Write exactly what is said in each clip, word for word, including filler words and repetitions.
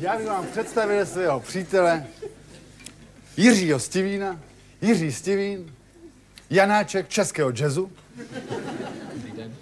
Já bych vám představil svého přítele Jiřího Stivína, Jiří Stivín, Janáček českého jazzu. Dobrý den.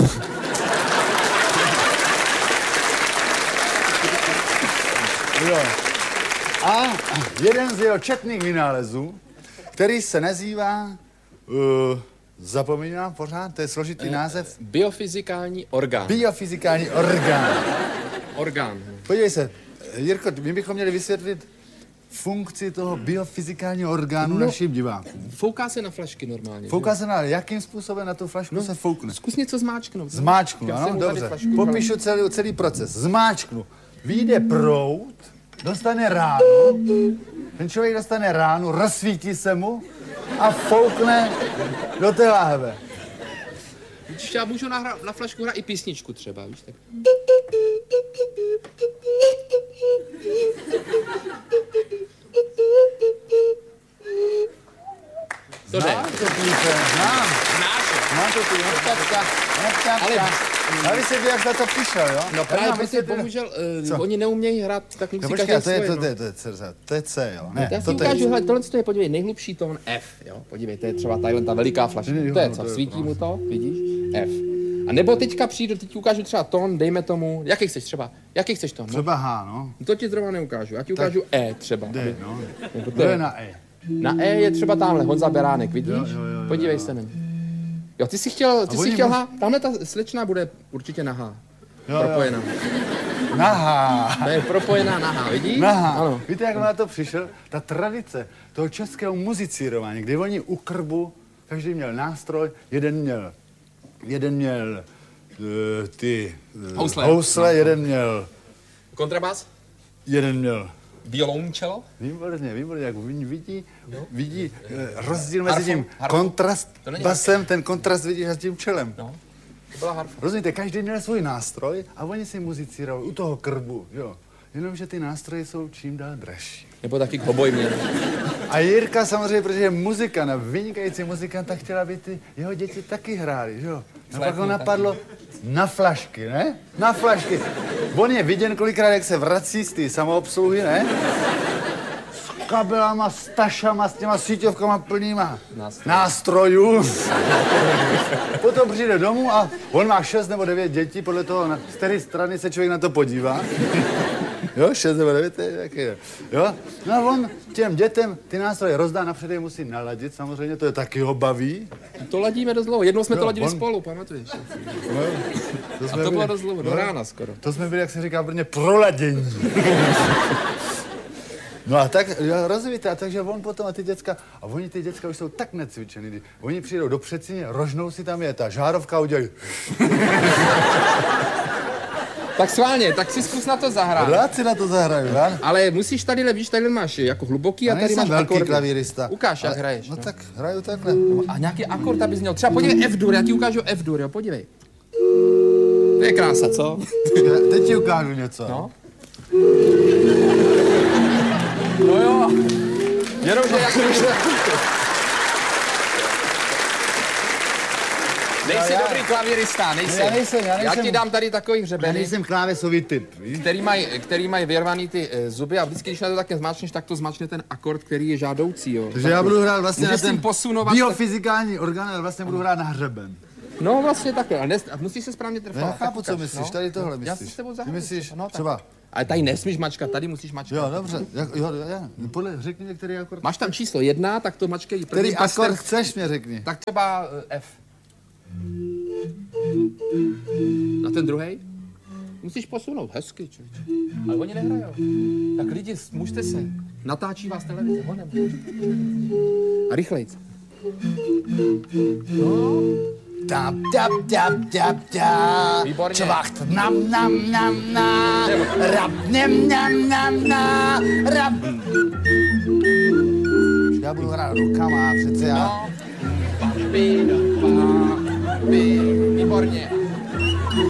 Jo. A jeden z jeho četných vynálezů, který se nazývá, uh, zapomínám pořád, to je složitý eh, název. Biofyzikální orgán. Biofyzikální orgán. Orgán. Podívej se, Jirko, my bychom měli vysvětlit funkci toho biofyzikálního orgánu no, našim divákům. Fouká se na flašky normálně. Fouká že? se na, jakým způsobem na tu flašku no, se foukne? Zkus něco zmáčknout. Zmáčknu, ano, dobře. Popíšu celý, celý proces. Zmáčknu. Vyjde proud, dostane ránu, ten člověk dostane ránu, rozsvítí se mu a foukne do té láhve. Víš, já můžu na, na flašku hrát i písničku třeba, víš tak. To jde. Znám to píše, znám. Znáš? Znám to píše, neptačka, neptačka. Ale... Ale vy jsi jak za to přišel, jo? No právě, protože bohužel, uh, oni neumějí hrát, tak musí no, každý to svoje, je, to, no. to, je, to, je, to, je, to je C, jo? Ne, já to si ukážu, hele, tohle je, podívej, nejhlubší tón F, jo? Podívej, to je třeba tadyhle ta veliká flaška. To je co, svítí mu to, vidíš? F. A nebo teďka přijdu, teď ti ukážu třeba tón, dejme tomu, jaký chceš třeba, jaký chceš tón? No? Třeba H, no. To ti zrovna neukážu, já ti ukážu tak E třeba. D, no. Nebo to je na E. Na E je třeba tamhle Honza Beránek, vidíš? Jo, jo, jo, podívej jo. se na ně. Jo, ty jsi chtěl, ty jsi chtěl H, tamhle ta slečna bude určitě na H. Jo, propojená. Jo. Na H. To je propojená na H, vidíš? Na H. Ano. Víte, jak na to přišel? Ta tradice toho českého muzicírování, kdy oni u krbu, každý měl nástroj, jeden měl, jeden měl uh, ty uh, housle, housle no. jeden měl... Kontrabas? Jeden měl... Violoncello? Výborně, výborně, jak vidí, no. vidí uh, rozdíl mezi harfu, tím harfu. kontrast basem, ten kontrast vidíš a tím čelem. No. To byla harfa. Rozumíte, každý měl svůj nástroj a oni si muzicírovali u toho krbu, jo. Jenomže ty nástroje jsou čím dál dražší. Nebo taky koboj měl. A Jirka samozřejmě, protože je muzikant, vynikající muzikant, tak chtěla, aby ty jeho děti taky hráli, jo. A pak ho napadlo na flašky, ne? Na flašky. On je viděn kolikrát, jak se vrací z té samoobsluhy, ne? S kabelama, s tašama, s těma síťovkama plnýma Nástroj. nástrojů. Potom přijde domů a on má šest nebo devět dětí, podle toho, z které strany se člověk na to podívá. Jo, šest nebo devět, to je taky, jo. No a on těm dětem ty nástroje rozdá, napřed je musí naladit, samozřejmě, to je taky ho baví. To ladíme dost dlouho, jednou jsme jo, to ladili on... spolu, pamatuješ? No, to a to byli... bylo dost dlouho, do rána skoro. To jsme byli, jak se říká v Brně, proladění. No a tak, rozumíte, a takže on potom a ty děcka, a oni ty děcka už jsou tak necvičený, oni přijdou do předsíně, rožnou si tam je ta žárovka a udělají. Tak sválně, tak si zkus na to zahrát. Rád si na to zahraju, rád. Ale musíš tadyhle, víš, tadyhle máš jako hluboký a, a tady máš velký akord. klavírista. Ukáž, jak ale, hraješ. No, no tak hraju takhle. No, a nějaký akord, abys měl. Třeba podívej F-dur, já ti ukážu F-dur, jo, podívej. To je krása, co? Teď ti ukážu něco. No. No jo. Jenomže jak to Nejsi já, dobrý klavírista, nejsi. Já nejsem, já nejsem. Já ti dám tady takový hřebeny. Já nejsem klávesový typ, víš? Který mají který maj vyrvaný ty e, zuby a vždycky, když na to také zmáčneš, tak to zmáčne ten akord, který je žádoucí, jo. Takže já budu hrát vlastně můžeš na ten posunovat biofyzikální orgán, ale vlastně budu hrát na hřeben. No vlastně takhle, ale nes, musíš se správně trefovat. Já chápu, co myslíš, no? tady tohle myslíš. Já si s tebou zahraju. Ty myslíš no, třeba... Ale tady nesmíš mačkat, tady musíš mačkat. Jo, dobře, jo, jo, já, podle, řekni mi, který akord. Máš tam číslo jedna, tak to mačkej. Který akord chceš, mě řekni. Tak třeba uh, F. Na ten druhej? Musíš posunout, hezky, člověče. Ale oni nehrajou. Tak lidi, můžete se. Natáčí vás televize, honem. A rychlejc. No. Tap, tap, tap, tap, tap. Výborně. Čvacht, nam, nam, nam, na. Rap, nem, nam, nam, na. Rap. Já budu hrát rukama, přece já. No. Výborně.